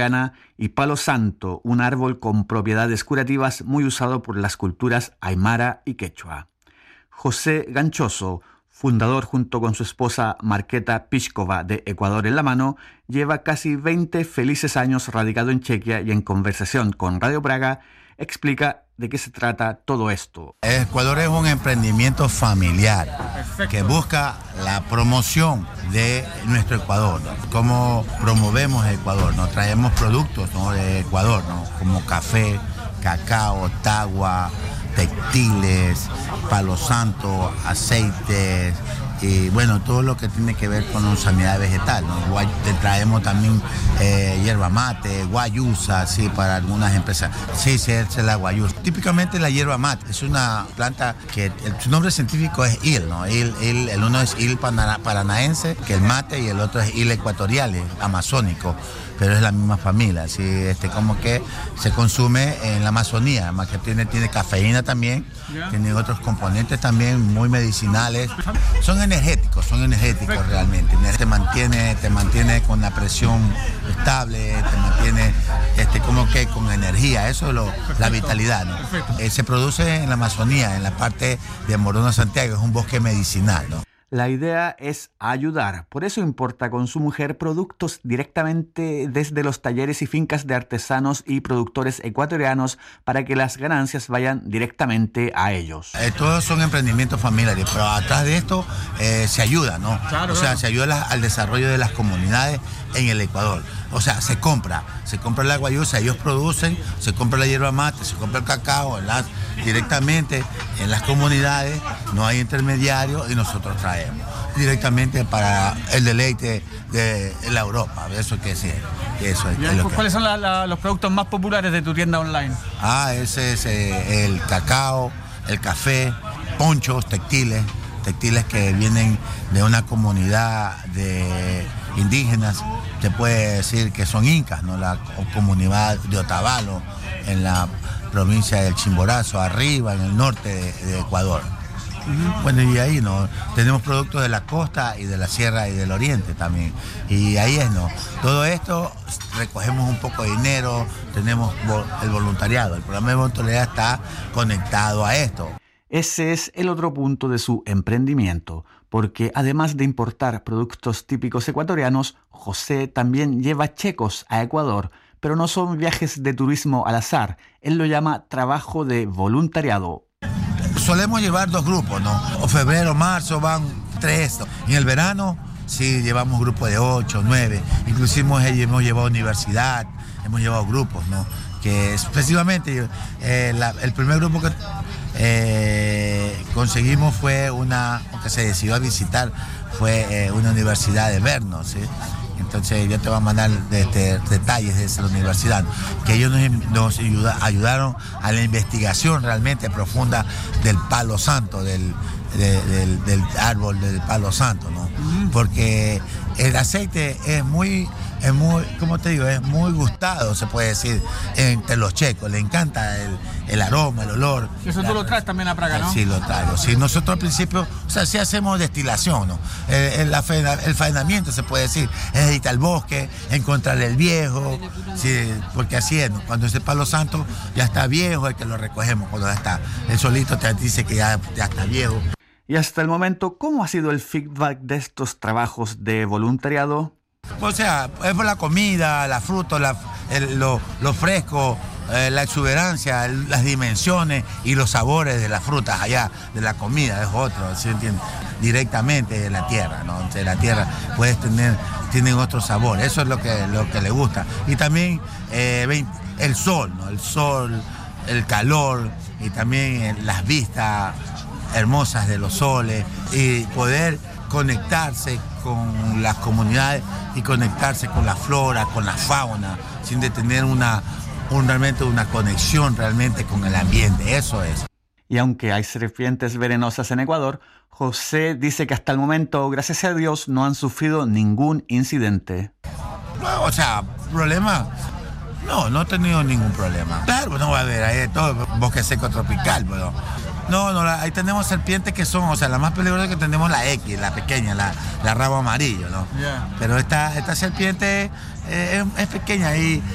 americana, y palo santo, un árbol con propiedades curativas muy usado por las culturas aymara y quechua. José Ganchoso, fundador junto con su esposa Marketa Piskova de Ecuador en la mano, lleva casi 20 felices años radicado en Chequia y en conversación con Radio Praga explica de qué se trata todo esto. Ecuador es un emprendimiento familiar. Perfecto. Que busca la promoción de nuestro Ecuador, ¿no? Cómo promovemos Ecuador, ¿no? Traemos productos, ¿no?, de Ecuador, ¿no?, como café, cacao, tagua, textiles, palo santo, aceites y bueno, todo lo que tiene que ver con sanidad vegetal, ¿no? Traemos también hierba mate, guayusa, sí, para algunas empresas. Sí, es la guayusa. Típicamente la hierba mate es una planta que su nombre científico es il, ¿no? El uno es il paranaense, que el mate, y el otro es il ecuatorial, amazónico, pero es la misma familia, ¿sí? Como que se consume en la Amazonía, además que tiene cafeína también, tiene otros componentes también muy medicinales. Son energéticos realmente. Te mantiene con la presión estable, te mantiene como que con energía, eso es la vitalidad, ¿no? Se produce en la Amazonía, en la parte de Morona, Santiago, es un bosque medicinal, ¿no? La idea es ayudar, por eso importa con su mujer productos directamente desde los talleres y fincas de artesanos y productores ecuatorianos para que las ganancias vayan directamente a ellos. Todos son emprendimientos familiares, pero atrás de esto se ayuda, ¿no? Claro, se ayuda al desarrollo de las comunidades en el Ecuador. O sea, se compra la guayusa, ellos producen, se compra la hierba mate, se compra el cacao, directamente en las comunidades, no hay intermediarios y nosotros traemos directamente para el deleite de la Europa. Eso que sí, eso es lo que... ¿Cuáles son los productos más populares de tu tienda online? Ese es el cacao, el café, ponchos, textiles que vienen de una comunidad de indígenas, se puede decir que son incas, ¿no? La comunidad de Otavalo, en la provincia del Chimborazo, arriba en el norte de Ecuador. Bueno, y ahí no tenemos productos de la costa y de la sierra y del oriente también, y ahí no, todo esto recogemos un poco de dinero, tenemos el voluntariado, el programa de voluntariado está conectado a esto. Ese es el otro punto de su emprendimiento, porque además de importar productos típicos ecuatorianos, José también lleva checos a Ecuador, pero no son viajes de turismo al azar, él lo llama trabajo de voluntariado. Solemos llevar 2 grupos, ¿no? O febrero, marzo van 3. En el verano sí llevamos grupos de 8, 9. Inclusive hemos llevado universidad, hemos llevado grupos, ¿no? Que específicamente el primer grupo que conseguimos fue que se decidió a visitar, fue una universidad de Brno, ¿sí? Entonces yo te voy a mandar detalles de esa universidad, que ellos nos ayudaron a la investigación realmente profunda del palo santo, del árbol del palo santo, ¿no? Porque el aceite es muy, como te digo, es muy gustado, se puede decir, entre los checos. Le encanta el aroma, el olor. Eso tú lo traes también a Praga, ¿no? Sí, lo traigo. Sí, nosotros al principio, sí hacemos destilación, ¿no? El faenamiento, se puede decir, es ir al bosque, encontrar el viejo, sí, porque así es, ¿no? Cuando ese palo santo ya está viejo, es que lo recogemos cuando ya está. El solito te dice que ya está viejo. Y hasta el momento, ¿cómo ha sido el feedback de estos trabajos de voluntariado? O sea, es por la comida, la fruta, lo fresco, la exuberancia, las dimensiones y los sabores de las frutas allá, de la comida, es otro, ¿sí entiendes? Directamente de la tierra, ¿no? De la tierra tienen otro sabor, eso es lo que le gusta. Y también el sol, ¿no? El sol, el calor y también las vistas hermosas de los soles y poder conectarse con las comunidades y conectarse con la flora, con la fauna, sin de tener realmente una conexión realmente con el ambiente, eso es. Y aunque hay serpientes venenosas en Ecuador, José dice que hasta el momento, gracias a Dios, no han sufrido ningún incidente. No, o sea, problema, no he tenido ningún problema. Claro, no va a haber, hay todo bosque seco tropical, pero... No, ahí tenemos serpientes que son, o sea, la más peligrosa que tenemos la X, la pequeña, la rabo amarillo, ¿no? Yeah. Pero esta serpiente es pequeña y